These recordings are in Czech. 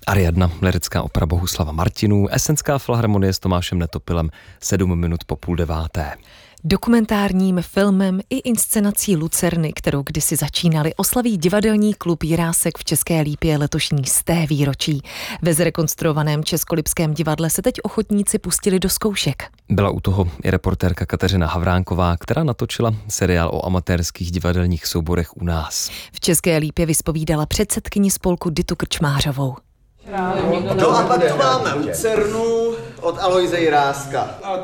Ariadna, lyrická opera Bohuslava Martinů, Esenská filharmonie s Tomášem Netopilem 7 minut po 8:30. Dokumentárním filmem i inscenací Lucerny, kterou kdysi začínali, oslaví divadelní klub Jirásek v České Lípě letošní 100. výročí. Ve zrekonstruovaném Českolipském divadle se teď ochotníci pustili do zkoušek. Byla u toho i reportérka Kateřina Havránková, která natočila seriál o amatérských divadelních souborech u nás. V České Lípě vyspovídala předsedkyni spolku Ditu Krčmářovou. No a pak tu máme Lucernu od Alojze Jiráska. A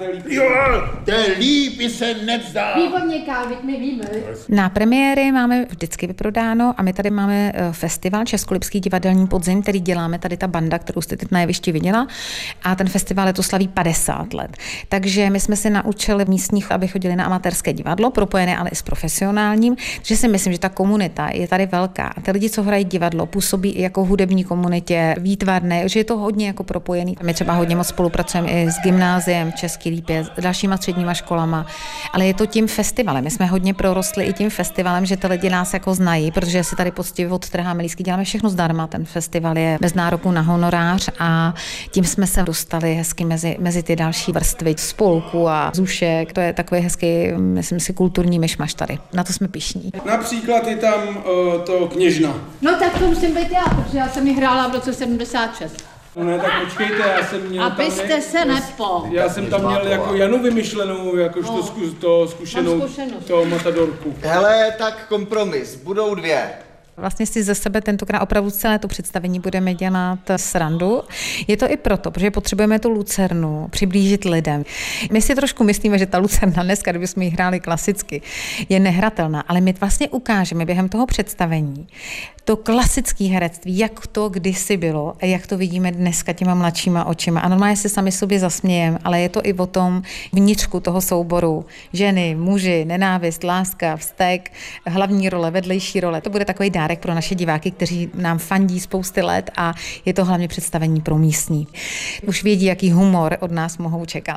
té lípy se nevzdá. Výborně, Kávit, my víme. Na premiéry máme vždycky vyprodáno a my tady máme festival Českolipský divadelní podzim, který děláme tady ta banda, kterou jste teď na jevišti viděla. A ten festival letos slaví 50 let. Takže my jsme si naučili v místních, aby chodili na amatérské divadlo, propojené ale i s profesionálním. Takže si myslím, že ta komunita je tady velká. A ty lidi, co hrají divadlo, působí i jako hudební komunitě, výtvarné, že je to hodně jako propojený. My třeba hodně moc spolupracujeme i s gymnáziem v České Lípě, s dalšíma středníma školama, ale je to tím festivalem. My jsme hodně prorostli i tím festivalem, že ty lidi nás jako znají, protože si tady poctivě odtrháme lístky, děláme všechno zdarma. Ten festival je bez nároku na honorář a tím jsme se dostali hezky mezi ty další vrstvy spolku a zušek. To je takový hezký, myslím si, kulturní myšmaš tady. Na to jsme pyšní. Například je tam to Kněžna. No tak to musím být já, protože já jsem ji hrála v roce 76. No ne, tak počkejte, já jsem měl Abyste se nepo. Já jsem tam měl jako Janu vymyšlenou, jakož to zkušenou, toho matadorku. Hele, tak kompromis, budou 2. Vlastně si ze sebe tentokrát opravdu celé to představení budeme dělat srandu. Je to i proto, protože potřebujeme tu Lucernu přiblížit lidem. My si trošku myslíme, že ta Lucerna dneska, kdybychom ji hráli klasicky, je nehratelná, ale my vlastně ukážeme během toho představení to klasické herectví, jak to kdysi bylo a jak to vidíme dneska těma mladšíma očima. A normálně se sami sobě zasmějeme, ale je to i o tom vnitřku toho souboru. Ženy, muži, nenávist, láska, vztek, hlavní role, vedlejší role. To bude takový dárek pro naše diváky, kteří nám fandí spousty let a je to hlavně představení pro místní. Už vědí, jaký humor od nás mohou čekat.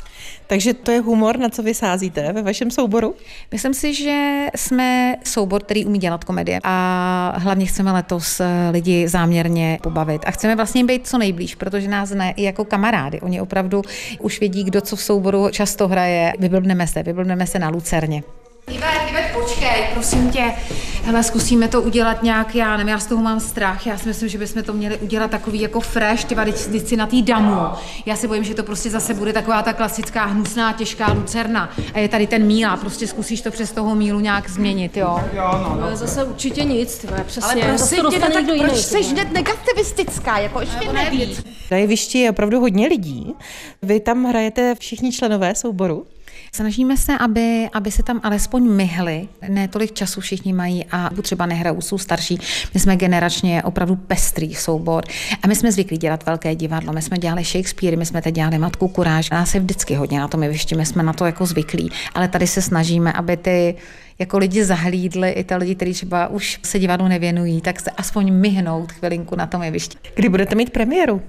Takže to je humor, na co vy sázíte ve vašem souboru? Myslím si, že jsme soubor, který umí dělat komedie a hlavně chceme letos lidi záměrně pobavit a chceme vlastně být co nejblíž, protože nás znají i jako kamarády. Oni opravdu už vědí, kdo co v souboru často hraje. Vyblbneme se na Lucerně. Ivet, počkej, prosím tě. Hele, zkusíme to udělat nějak, já nevím, já z toho mám strach. Já si myslím, že bychom to měli udělat takový jako fresh, teď si na tý damu. Já se bojím, že to prostě zase bude taková ta klasická hnusná, těžká Lucerna. A je tady ten míla, prostě zkusíš to přes toho mílu nějak změnit, jo? No. Ale zase určitě nic, tyhle, přesně. Ale prosím tě, tak proč jsi jiný, hned negativistická, jako ještě nevíc. Na jevišti je opravdu hodně lidí. Vy tam hrajete všichni členové souboru? Snažíme se, aby se tam alespoň myhli. Ne tolik času všichni mají a třeba nehrajou, jsou starší. My jsme generačně opravdu pestrý soubor. A my jsme zvyklí dělat velké divadlo. My jsme dělali Shakespeare, my jsme teď dělali Matku Kuráž. Nás je vždycky hodně na tom jevišti, my jsme na to jako zvyklí. Ale tady se snažíme, aby ty jako lidi zahlídli, i ty lidi, kteří třeba už se divadlu nevěnují, tak se aspoň myhnout chvilinku na tom jevišti. Kdy budete mít premiéru?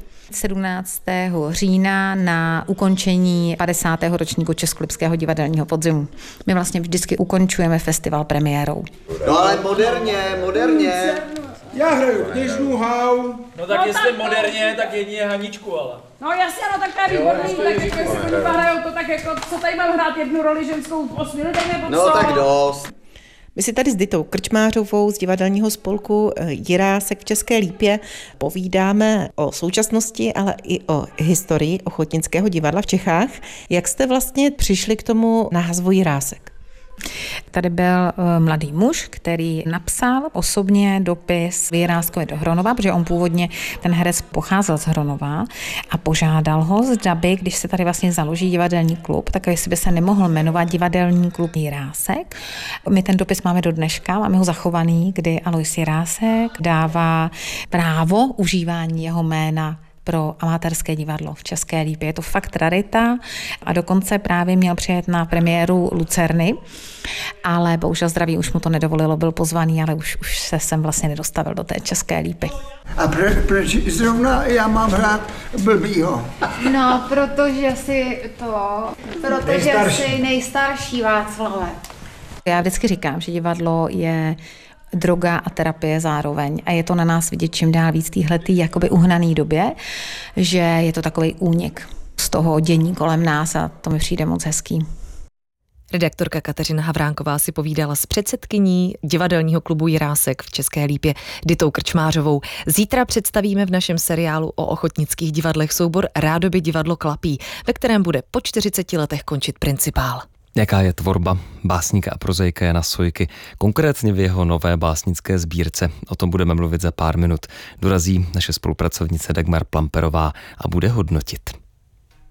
17. října na ukončení 50. ročníku Českolipského divadelního podzimu. My vlastně vždycky ukončujeme festival premiérou. No ale moderně. Já hraju Kněžnu, Hau. No tak jestli moderně, tak jedině Haničku, ale. No jasně, no tak to je výborný, tak jako jestli to hrajou, to tak jako, co tady mám hrát jednu roli ženskou v 8 minutách nebo co? No tak dost. My si tady s Ditou Krčmářovou z divadelního spolku Jirásek v České Lípě povídáme o současnosti, ale i o historii ochotnického divadla v Čechách. Jak jste vlastně přišli k tomu názvu Jirásek? Tady byl mladý muž, který napsal osobně dopis Jiráskovi do Hronova, protože on původně, ten herec pocházel z Hronova a požádal ho, zda by, když se tady vlastně založí divadelní klub, tak jestli by se nemohl jmenovat divadelní klub Jirásek. My ten dopis máme do dneška, máme ho zachovaný, kdy Alojz Jirásek dává právo užívání jeho jména pro amatérské divadlo v České Lípě. Je to fakt rarita a dokonce právě měl přijet na premiéru Lucerny, ale bohužel zdraví už mu to nedovolilo, byl pozvaný, ale už se sem vlastně nedostavil do té České Lípy. A proč zrovna já mám hrát blbýho? No, protože jsi nejstarší, Václave. Já vždycky říkám, že divadlo je droga a terapie zároveň. A je to na nás vidět čím dál víc téhletý jakoby uhnaný době, že je to takový únik z toho dění kolem nás a to mi přijde moc hezký. Redaktorka Kateřina Havránková si povídala s předsedkyní divadelního klubu Jirásek v České Lípě Ditou Krčmářovou. Zítra představíme v našem seriálu o ochotnických divadlech soubor Rádoby divadlo Klapí, ve kterém bude po 40 letech končit principál. Jaká je tvorba básníka a prozaika Jana Sojky, konkrétně v jeho nové básnické sbírce? O tom budeme mluvit za pár minut. Dorazí naše spolupracovnice Dagmar Plamperová a bude hodnotit.